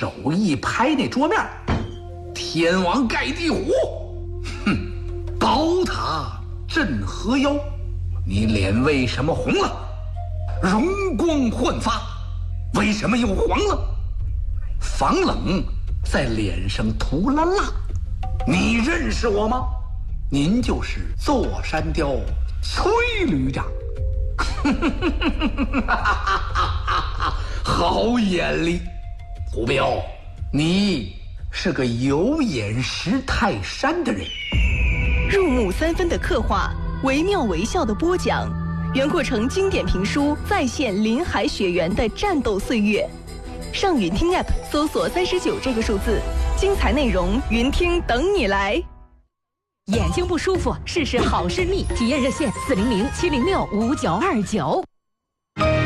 手一拍那桌面，天王盖地虎，哼，宝塔镇河妖，你脸为什么红了？容光焕发，为什么又黄了？防冷在脸上涂了蜡，你认识我吗？您就是座山雕崔旅长。好眼力，虎彪，你是个有眼识泰山的人。 入木3分的刻画，惟妙惟肖的播讲，袁阔成经典评书再现林海雪原的战斗岁月。上云听 App 搜索39这个数字，精彩内容云听等你来。 眼睛不舒服，试试好视力，体验热线400-706-5929。